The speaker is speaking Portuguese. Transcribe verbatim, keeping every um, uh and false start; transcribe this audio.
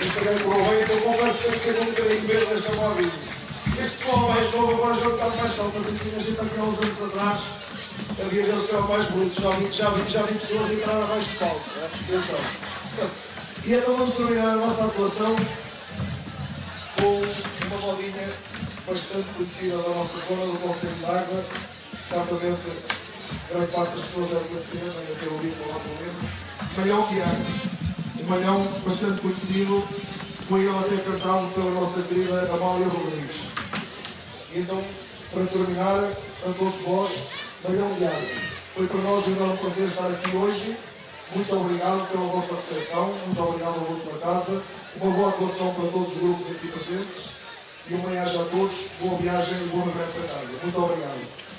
Instagram correu bem, então confesso que tem que ser um bocadinho mesmo nesta modinha. Este pessoal mais novo agora já é um bocado mais só, mas aqui a gente aqui há uns anos atrás, havia deles que eram mais brutos, já vi, já vi, já vi pessoas entrar abaixo de palco, né? Atenção. E então vamos terminar a nossa atuação com uma modinha bastante conhecida da nossa zona, do Conselho de Água. Certamente, grande parte das pessoas devem conhecer, devem ter ouvido falar pelo menos. Malhão de Água. Um malhão bastante conhecido, foi ele até cantado pela nossa querida Amália Rodrigues. E então, para terminar, a todos vós, Malhão de Água. Foi para nós um enorme prazer estar aqui hoje. Muito obrigado pela vossa recepção, muito obrigado ao vosso pela casa. Uma boa atuação para todos os grupos aqui presentes. E uma viagem a todos, boa viagem e boa regresso a casa. Muito obrigado.